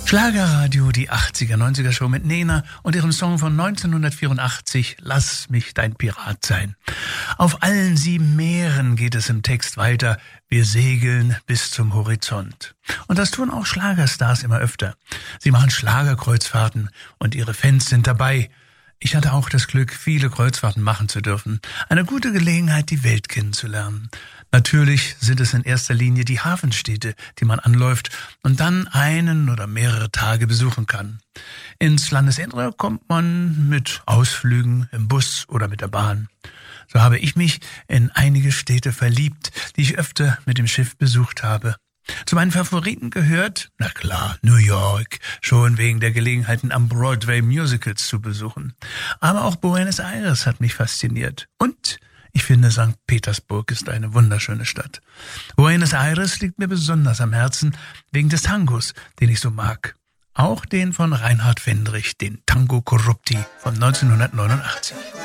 Schlagerradio, die 80er, 90er Show mit Nena und ihrem Song von 1984, Lass mich dein Pirat sein. Auf allen 7 Meeren geht es im Text weiter. Wir segeln bis zum Horizont. Und das tun auch Schlagerstars immer öfter. Sie machen Schlagerkreuzfahrten und ihre Fans sind dabei. Ich hatte auch das Glück, viele Kreuzfahrten machen zu dürfen. Eine gute Gelegenheit, die Welt kennenzulernen. Natürlich sind es in erster Linie die Hafenstädte, die man anläuft und dann einen oder mehrere Tage besuchen kann. Ins Landesinnere kommt man mit Ausflügen im Bus oder mit der Bahn. So habe ich mich in einige Städte verliebt, die ich öfter mit dem Schiff besucht habe. Zu meinen Favoriten gehört, na klar, New York, schon wegen der Gelegenheiten am Broadway Musicals zu besuchen. Aber auch Buenos Aires hat mich fasziniert. Und ich finde, St. Petersburg ist eine wunderschöne Stadt. Buenos Aires liegt mir besonders am Herzen wegen des Tangos, den ich so mag. Auch den von Reinhard Fendrich, den Tango Corrupti von 1989.